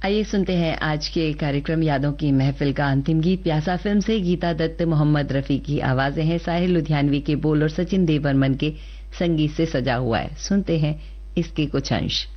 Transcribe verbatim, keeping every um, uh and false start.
आइए सुनते हैं आज के कार्यक्रम यादों की महफिल का अंतिम गीत। प्यासा फिल्म से गीता दत्त, मोहम्मद रफी की आवाजें हैं, साहिल लुधियानवी के बोल और सचिन देव बर्मन के संगीत से सजा हुआ है। सुनते हैं इसके कुछ अंश।